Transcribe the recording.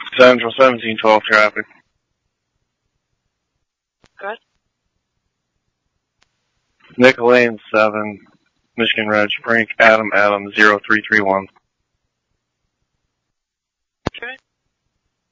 Central 1712 traffic. Good. Nick Lane 7, Michigan Red, Frank Adam 0331.